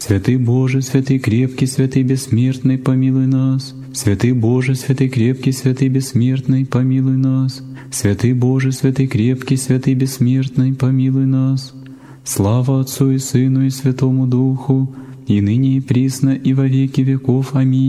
Святый Боже, святый крепкий, святый бессмертный, помилуй нас. Святый Боже, святый крепкий, святый бессмертный, помилуй нас. Святый Боже, святый крепкий, святый бессмертный, помилуй нас. Слава Отцу и Сыну и Святому Духу, и ныне и присно, и во веки веков. Аминь.